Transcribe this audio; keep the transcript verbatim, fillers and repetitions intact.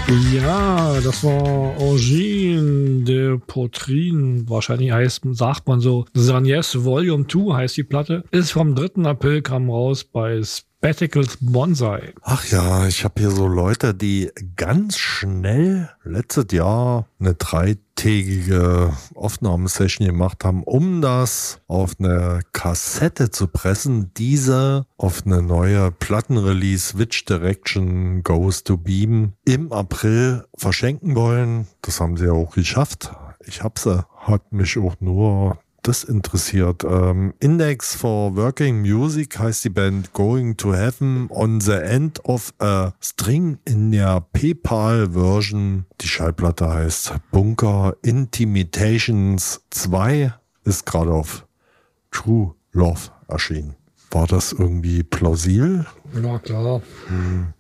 Ja, das war Origine de Poitrine. Wahrscheinlich heißt, sagt man so. Sagnes Volume zwei heißt die Platte. Ist vom dritten April, kam raus bei Spectacles Bonsai. Ach ja, ich habe hier so Leute, die ganz schnell letztes Jahr eine dreitägige Aufnahmesession gemacht haben, um das auf eine Kassette zu pressen, diese auf eine neue Plattenrelease Which Direction Goes to Beam im April verschenken wollen. Das haben sie ja auch geschafft. Ich hab sie, hat mich auch nur das interessiert. Ähm, Index for Working Music heißt die Band, Going to Heaven on the End of a String in der PayPal-Version. Die Schallplatte heißt Bunker Intimidations zwei, ist gerade auf True Love erschienen. War das irgendwie plausibel? Ja, klar. Hm.